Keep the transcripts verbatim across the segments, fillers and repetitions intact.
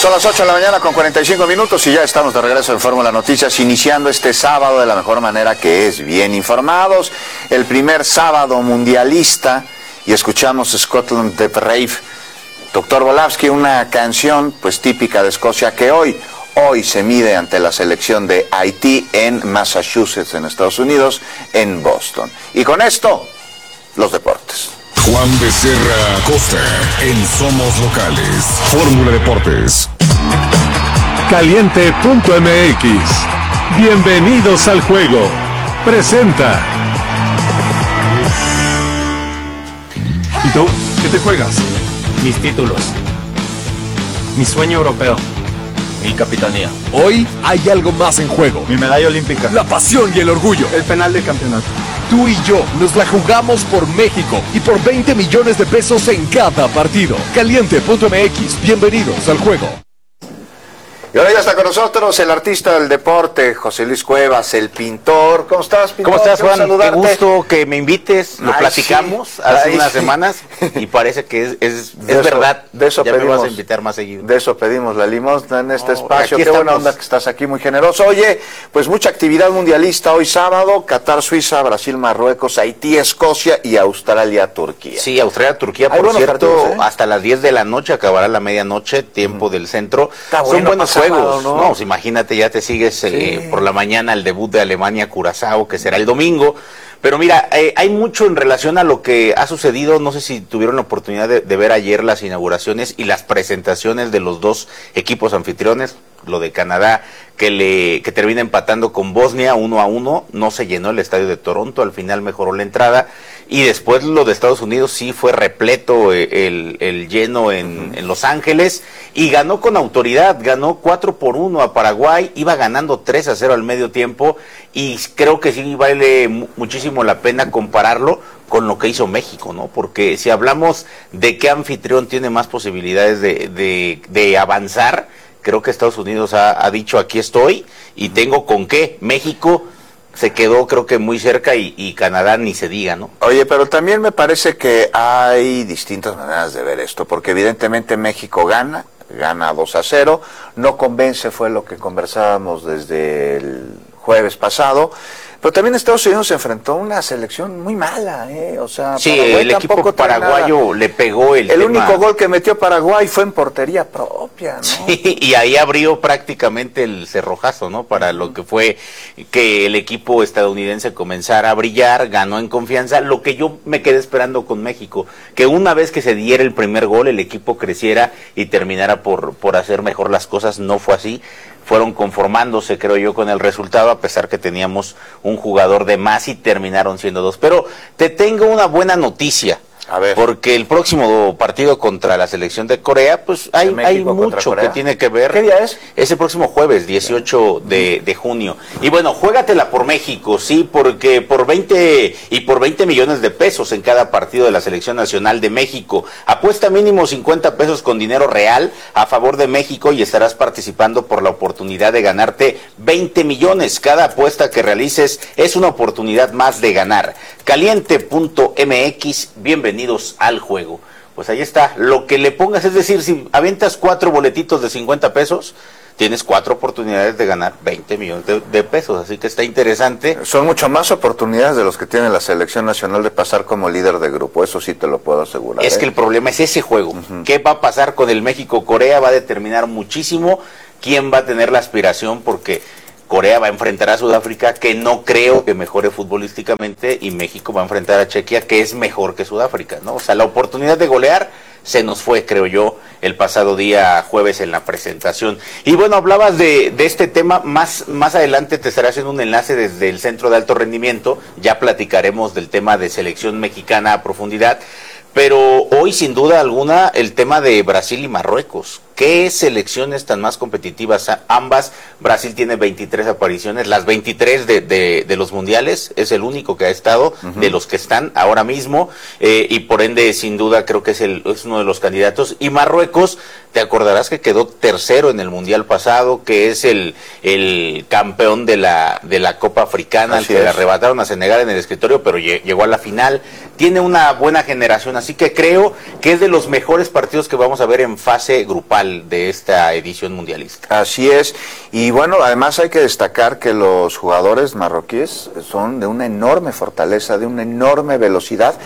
Son las ocho de la mañana con cuarenta y cinco minutos y ya estamos de regreso en Fórmula Noticias, iniciando este sábado de la mejor manera, que es bien informados. El primer sábado mundialista, y escuchamos Scotland the Brave, Doctor Volavsky, una canción pues típica de Escocia, que hoy, hoy se mide ante la selección de Haití en Massachusetts, en Estados Unidos, en Boston. Y con esto, los deportes. Juan Becerra Costa en Somos Locales. Fórmula Deportes. Caliente punto M X. Bienvenidos al juego. Presenta. ¿Y tú? ¿Qué te juegas? Mis títulos. Mi sueño europeo. Mi capitanía. Hoy hay algo más en juego. Mi medalla olímpica. La pasión y el orgullo. El penal de campeonato. Tú y yo nos la jugamos por México y por veinte millones de pesos en cada partido. Caliente punto M X. Bienvenidos al juego. Y ahora ya está con nosotros el artista del deporte, José Luis Cuevas, el pintor. ¿Cómo estás, pintor? ¿Cómo estás, Juan? Qué gusto que me invites. Lo Ay, platicamos sí. hace Ay, unas sí. semanas y parece que es, es, De es eso, verdad. de eso ya pedimos, me vas a invitar más seguido. De eso pedimos la limosna en este Oh, espacio. aquí Qué buena estamos. onda que estás aquí, muy generoso. Oye, pues mucha actividad mundialista hoy sábado: Qatar, Suiza, Brasil, Marruecos, Haití, Escocia y Australia, Turquía. Sí, Australia, Turquía, Hay por buenos cierto, partidos, ¿eh? hasta las diez de la noche, acabará la medianoche, tiempo mm. del centro. Está Son bueno buenos para sábado, juegos, ¿no? ¿no? Pues imagínate, ya te sigues Sí. eh, por la mañana el debut de Alemania-Curazao, que será el domingo. Pero mira, eh, hay mucho en relación a lo que ha sucedido. No sé si tuvieron la oportunidad de, de ver ayer las inauguraciones y las presentaciones de los dos equipos anfitriones. Lo de Canadá, que le que termina empatando con Bosnia uno a uno, no se llenó el estadio de Toronto, al final mejoró la entrada, y después lo de Estados Unidos sí fue repleto el, el lleno en, uh-huh. en Los Ángeles, y ganó con autoridad, ganó cuatro por uno a Paraguay, iba ganando tres a cero al medio tiempo, y creo que sí vale muchísimo la pena compararlo con lo que hizo México, ¿no? Porque si hablamos de qué anfitrión tiene más posibilidades de, de, de avanzar, creo que Estados Unidos ha, ha dicho aquí estoy y tengo con qué. México se quedó creo que muy cerca y, y Canadá ni se diga, ¿no? Oye, pero también me parece que hay distintas maneras de ver esto, porque evidentemente México gana, gana dos a cero, no convence, fue lo que conversábamos desde el jueves pasado. Pero también Estados Unidos se enfrentó a una selección muy mala, ¿eh? O sea, sí, Paraguay el equipo paraguayo nada. le pegó el El tema. único gol que metió Paraguay fue en portería propia, ¿no? Sí, y ahí abrió prácticamente el cerrojazo, ¿no? Para lo que fue que el equipo estadounidense comenzara a brillar, ganó en confianza. Lo que yo me quedé esperando con México, que una vez que se diera el primer gol, el equipo creciera y terminara por, por hacer mejor las cosas. No fue así. Fueron conformándose, creo yo, con el resultado, a pesar que teníamos un jugador de más y terminaron siendo dos. Pero te tengo una buena noticia. A ver. Porque el próximo partido contra la selección de Corea, pues hay, hay mucho que tiene que ver. ¿Qué día es? Es el próximo jueves, dieciocho de, de junio. Y bueno, juégatela por México, sí, porque por veinte y por veinte millones de pesos en cada partido de la Selección Nacional de México. Apuesta mínimo cincuenta pesos con dinero real a favor de México y estarás participando por la oportunidad de ganarte veinte millones. Cada apuesta que realices es una oportunidad más de ganar. Caliente punto M X, bienvenido. Bienvenidos al juego. Pues ahí está, lo que le pongas, es decir, si avientas cuatro boletitos de cincuenta pesos, tienes cuatro oportunidades de ganar veinte millones de, de pesos, así que está interesante. Son mucho más oportunidades de los que tiene la selección nacional de pasar como líder de grupo, eso sí te lo puedo asegurar. Es ¿eh? que el problema es ese juego. Uh-huh. ¿Qué va a pasar con el México-Corea? Va a determinar muchísimo quién va a tener la aspiración, porque Corea va a enfrentar a Sudáfrica, que no creo que mejore futbolísticamente, y México va a enfrentar a Chequia, que es mejor que Sudáfrica, ¿no? O sea, la oportunidad de golear se nos fue, creo yo, el pasado día jueves en la presentación. Y bueno, hablabas de, de este tema, más, más adelante te estaré haciendo un enlace desde el Centro de Alto Rendimiento, ya platicaremos del tema de selección mexicana a profundidad, pero hoy sin duda alguna el tema de Brasil y Marruecos. ¿Qué selecciones tan más competitivas? Ambas, Brasil tiene veintitrés apariciones, las veintitrés de, de, de los mundiales, es el único que ha estado, uh-huh. de los que están ahora mismo, eh, y por ende, sin duda, creo que es, el, es uno de los candidatos. Y Marruecos, te acordarás que quedó tercero en el mundial pasado, que es el, el campeón de la, de la Copa Africana, al que le arrebataron a Senegal en el escritorio, pero llegó a la final. Tiene una buena generación, así que creo que es de los mejores partidos que vamos a ver en fase grupal. final de esta edición mundialista. Así es, y bueno, además hay que destacar que los jugadores marroquíes son de una enorme fortaleza, de una enorme velocidad,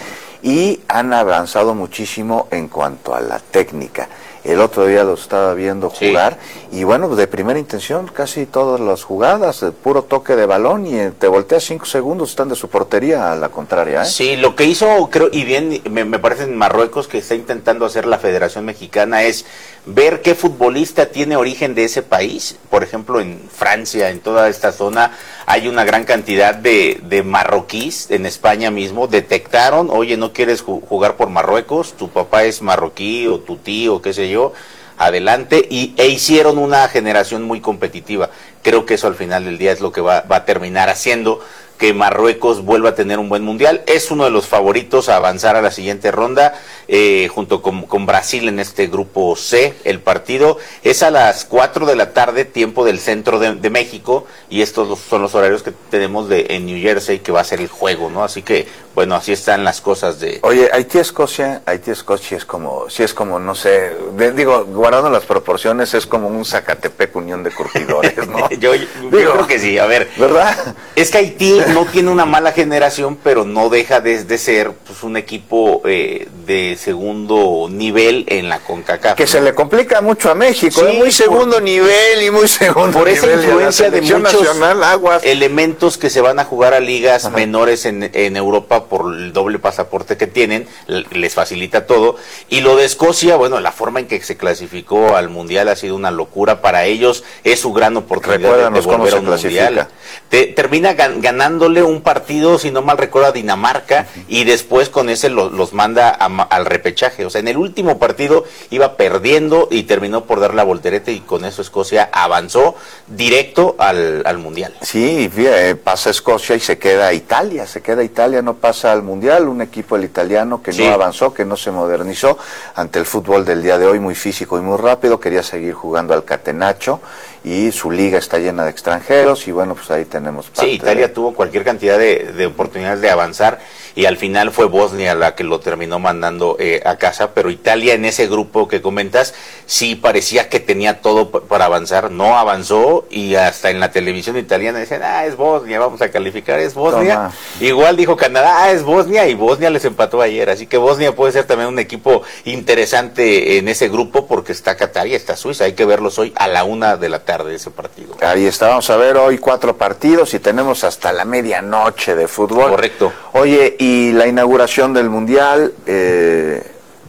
y han avanzado muchísimo en cuanto a la técnica. El otro día los estaba viendo jugar, sí. Y bueno, de primera intención casi todas las jugadas, de puro toque de balón, y te volteas cinco segundos, están de su portería a la contraria, ¿eh? Sí, lo que hizo, creo, y bien, me, me parece en Marruecos que está intentando hacer la Federación Mexicana es ver qué futbolista tiene origen de ese país. Por ejemplo, en Francia, en toda esta zona, hay una gran cantidad de, de marroquíes, en España mismo, detectaron, oye, no quieres jugar por Marruecos, tu papá es marroquí, o tu tío, qué sé yo, adelante, y, e hicieron una generación muy competitiva. Creo que eso al final del día es lo que va, va a terminar haciendo que Marruecos vuelva a tener un buen mundial. Es uno de los favoritos a avanzar a la siguiente ronda, eh, junto con, con Brasil en este grupo C. El partido es a las cuatro de la tarde, tiempo del centro de, de México, y estos son los horarios que tenemos de en New Jersey, que va a ser el juego, ¿no? Así que, bueno, así están las cosas de... Oye, Haití-Escocia, Haití-Escocia es como, sí es como, no sé, de, digo, guardando las proporciones, es como un Zacatepec Unión de Curtidores, ¿no? yo, yo, digo, yo creo que sí, a ver. ¿Verdad? Es que Haití no tiene una mala generación, pero no deja de, de ser pues un equipo eh, de segundo nivel en la CONCACAF. Que ¿no? se le complica mucho a México, sí, es muy segundo por, nivel y muy segundo por nivel. Por esa influencia de muchos nacional, aguas. elementos que se van a jugar a ligas Ajá. menores en, en Europa por el doble pasaporte que tienen, les facilita todo. Y lo de Escocia, bueno, la forma en que se clasificó al Mundial ha sido una locura para ellos, es su gran oportunidad de, de volver a un Mundial. Te, termina gan, ganándole un partido, si no mal recuerdo, a Dinamarca, uh-huh. y después con ese lo, los manda a, al repechaje. O sea, en el último partido iba perdiendo y terminó por dar la voltereta, y con eso Escocia avanzó directo al, al Mundial. Sí, fíjate, pasa Escocia y se queda Italia, se queda Italia, no pasa al Mundial, un equipo el italiano que sí. no avanzó, que no se modernizó ante el fútbol del día de hoy, muy físico y muy rápido, quería seguir jugando al catenaccio, y su liga está llena de extranjeros, y bueno, pues ahí tenemos parte. Sí, Italia de... tuvo cualquier cantidad de, de oportunidades de avanzar, y al final fue Bosnia la que lo terminó mandando eh, a casa, pero Italia en ese grupo que comentas, sí parecía que tenía todo para avanzar, no avanzó, y hasta en la televisión italiana decían, ah, es Bosnia, vamos a calificar, es Bosnia. Toma. Igual dijo Canadá, ah, es Bosnia, y Bosnia les empató ayer, así que Bosnia puede ser también un equipo interesante en ese grupo, porque está Qatar y está Suiza, hay que verlos hoy a la una de la tarde ese partido. Ahí está, vamos a ver hoy cuatro partidos y tenemos hasta la medianoche de fútbol. Correcto. Oye, y la inauguración del Mundial, eh,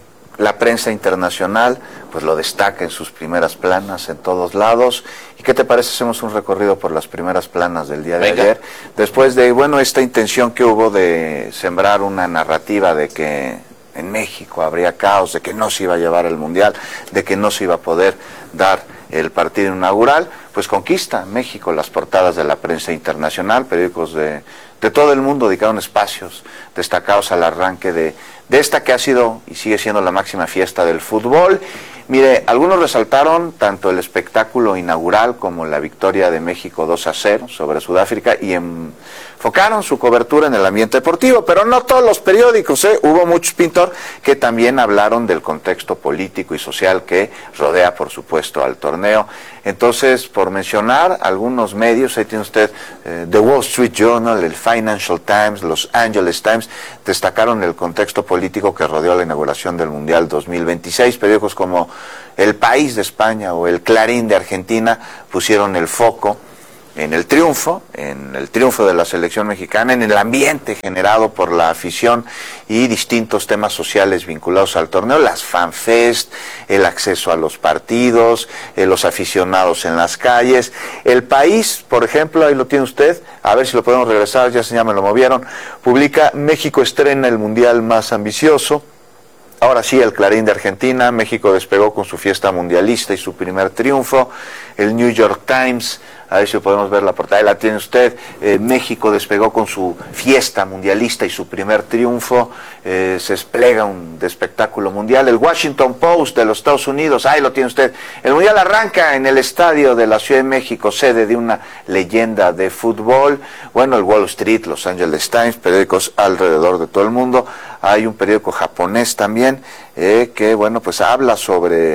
la prensa internacional pues lo destaca en sus primeras planas en todos lados. ¿Y qué te parece? Hacemos un recorrido por las primeras planas del día de Venga. ayer, después de, bueno, esta intención que hubo de sembrar una narrativa de que en México habría caos, de que no se iba a llevar el Mundial, de que no se iba a poder dar el partido inaugural. Pues conquista México las portadas de la prensa internacional, periódicos de, de todo el mundo dedicaron espacios destacados al arranque de, de esta que ha sido y sigue siendo la máxima fiesta del fútbol. Mire, algunos resaltaron tanto el espectáculo inaugural como la victoria de México dos a cero sobre Sudáfrica y enfocaron su cobertura en el ambiente deportivo, pero no todos los periódicos, ¿eh? Hubo muchos, Pintor, que también hablaron del contexto político y social que rodea, por supuesto, al torneo. Entonces, por mencionar algunos medios, ahí tiene usted eh, The Wall Street Journal, el Financial Times, Los Angeles Times, destacaron el contexto político que rodeó la inauguración del Mundial dos mil veintiséis. Periódicos como El País de España o El Clarín de Argentina pusieron el foco en el triunfo, en el triunfo de la selección mexicana, en el ambiente generado por la afición y distintos temas sociales vinculados al torneo, las fanfest, el acceso a los partidos, eh, los aficionados en las calles. El País, por ejemplo, ahí lo tiene usted, a ver si lo podemos regresar, ya se ya me lo movieron, publica México estrena el Mundial más ambicioso. Ahora sí, el Clarín de Argentina, México despegó con su fiesta mundialista y su primer triunfo. El New York Times, a ver si podemos ver la portada, ahí la tiene usted, eh, México despegó con su fiesta mundialista y su primer triunfo, eh, se desplega un de espectáculo mundial. El Washington Post de los Estados Unidos, ahí lo tiene usted, el Mundial arranca en el estadio de la Ciudad de México, sede de una leyenda de fútbol. Bueno, el Wall Street, Los Angeles Times, periódicos alrededor de todo el mundo. Hay un periódico japonés también, eh, que bueno, pues habla sobre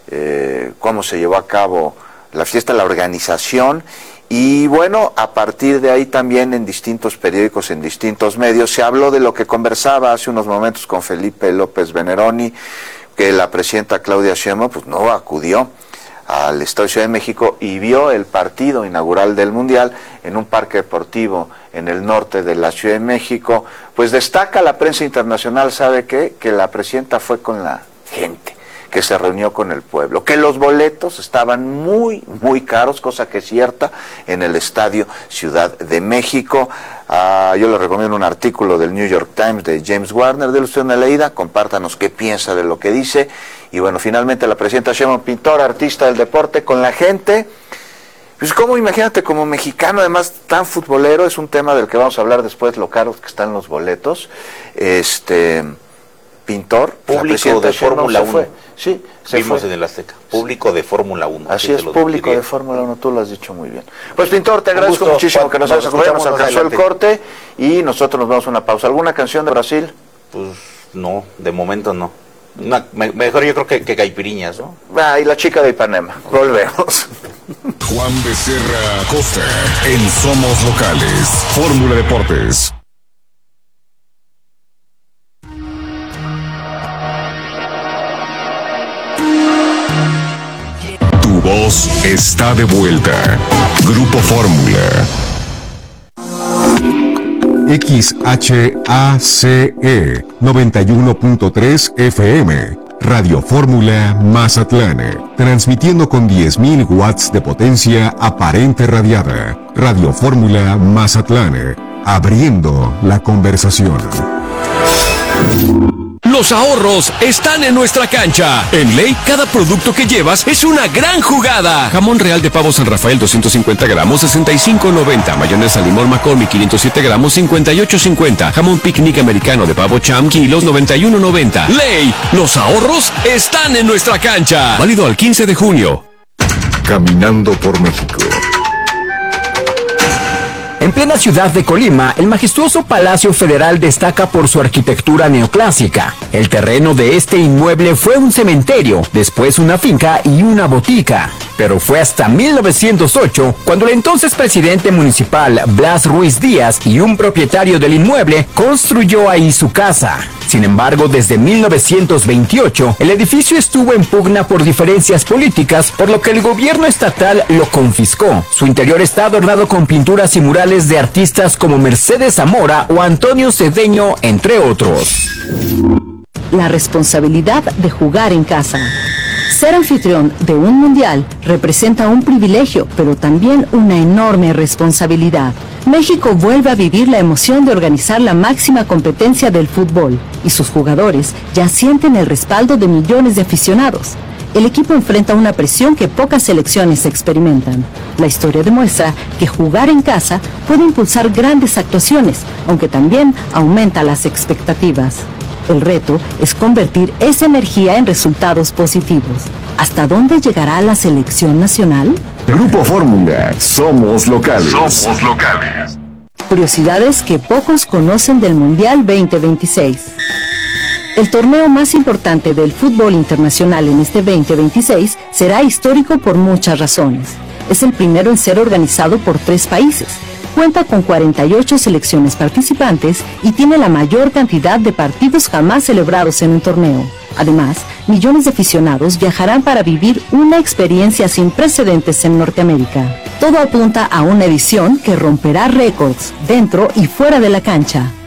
eh, cómo se llevó a cabo la fiesta, la organización. Y bueno, a partir de ahí también en distintos periódicos, en distintos medios, se habló de lo que conversaba hace unos momentos con Felipe López Veneroni, que la presidenta Claudia Sheinbaum pues no acudió al Estadio Ciudad de México y vio el partido inaugural del Mundial en un parque deportivo en el norte de la Ciudad de México. Pues destaca la prensa internacional, ¿sabe qué? Que la presidenta fue con la gente, que se reunió con el pueblo, que los boletos estaban muy, muy caros, cosa que es cierta, en el Estadio Ciudad de México. Uh, yo le recomiendo un artículo del New York Times de James Warner, de usted una leída, compártanos qué piensa de lo que dice. Y bueno, finalmente la presidenta Sheinbaum, pintora, artista del deporte, con la gente. Pues como, imagínate, como mexicano, además tan futbolero, es un tema del que vamos a hablar después, lo caros que están los boletos. Este... pintor, público de Fórmula uno. Sí, se vimos fue. en el Azteca. Público de Fórmula uno. Así es, público de Fórmula uno, tú lo has dicho muy bien. Pues pintor, te Un agradezco gusto, muchísimo Juan, que nos nos hayas escuchado, nos escuchamos alcanzó el adelante. corte y nosotros nos vamos a una pausa. ¿Alguna canción de Brasil? Pues no, de momento no. Una, me- mejor yo creo que, que Caipiriñas, ¿no? Ah, y la chica de Ipanema. Volvemos. Juan Becerra Acosta en Somos Locales. Fórmula Deportes. Tu voz está de vuelta. Grupo Fórmula. X H A C E noventa y uno punto tres F M, Radio Fórmula Mazatlán, transmitiendo con diez mil watts de potencia aparente radiada. Radio Fórmula Mazatlán, abriendo la conversación. Los ahorros están en nuestra cancha. En Ley, cada producto que llevas es una gran jugada. Jamón real de pavo San Rafael doscientos cincuenta gramos, sesenta y cinco noventa. Mayonesa limón McCormick quinientos siete gramos, cincuenta y ocho cincuenta. Jamón picnic americano de pavo Cham kilos, noventa y uno noventa. Ley, los ahorros están en nuestra cancha. Válido al quince de junio. Caminando por México. En plena ciudad de Colima, el majestuoso Palacio Federal destaca por su arquitectura neoclásica. El terreno de este inmueble fue un cementerio, después una finca y una botica. Pero fue hasta mil novecientos ocho cuando el entonces presidente municipal Blas Ruiz Díaz y un propietario del inmueble construyó ahí su casa. Sin embargo, desde mil novecientos veintiocho, el edificio estuvo en pugna por diferencias políticas, por lo que el gobierno estatal lo confiscó. Su interior está adornado con pinturas y murales de artistas como Mercedes Zamora o Antonio Cedeño, entre otros. La responsabilidad de jugar en casa. Ser anfitrión de un mundial representa un privilegio, pero también una enorme responsabilidad. México vuelve a vivir la emoción de organizar la máxima competencia del fútbol, y sus jugadores ya sienten el respaldo de millones de aficionados. El equipo enfrenta una presión que pocas selecciones experimentan. La historia demuestra que jugar en casa puede impulsar grandes actuaciones, aunque también aumenta las expectativas. El reto es convertir esa energía en resultados positivos. ¿Hasta dónde llegará la selección nacional? Grupo Fórmula. Somos locales. Somos locales. Curiosidades que pocos conocen del Mundial veinte veintiséis. El torneo más importante del fútbol internacional en este veinte veintiséis será histórico por muchas razones. Es el primero en ser organizado por tres países. Cuenta con cuarenta y ocho selecciones participantes y tiene la mayor cantidad de partidos jamás celebrados en un torneo. Además, millones de aficionados viajarán para vivir una experiencia sin precedentes en Norteamérica. Todo apunta a una edición que romperá récords dentro y fuera de la cancha.